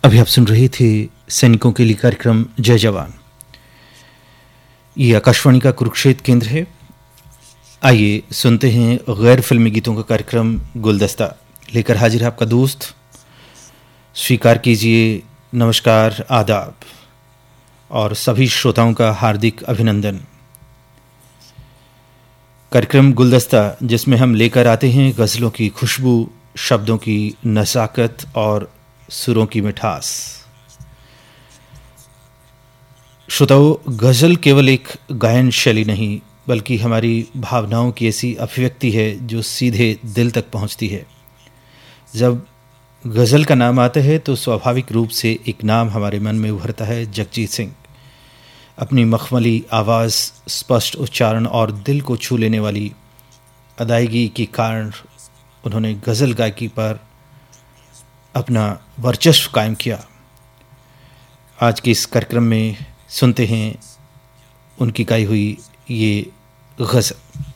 अभी आप सुन रहे थे सैनिकों के लिए कार्यक्रम जय जवान। ये आकाशवाणी का कुरुक्षेत्र केंद्र है। आइए सुनते हैं गैर फिल्मी गीतों का कार्यक्रम गुलदस्ता। लेकर हाजिर है आपका दोस्त। स्वीकार कीजिए नमस्कार, आदाब और सभी श्रोताओं का हार्दिक अभिनंदन। कार्यक्रम गुलदस्ता, जिसमें हम लेकर आते हैं गज़लों की खुशबू, शब्दों की नज़ाकत और सुरों की मिठास। श्रोताओं, गज़ल केवल एक गायन शैली नहीं बल्कि हमारी भावनाओं की ऐसी अभिव्यक्ति है जो सीधे दिल तक पहुंचती है। जब गज़ल का नाम आता है तो स्वाभाविक रूप से एक नाम हमारे मन में उभरता है, जगजीत सिंह। अपनी मखमली आवाज़, स्पष्ट उच्चारण और दिल को छू लेने वाली अदायगी के कारण उन्होंने गज़ल गायकी पर अपना वर्चस्व कायम किया। आज के इस कार्यक्रम में सुनते हैं उनकी गाई हुई ये गज़ल।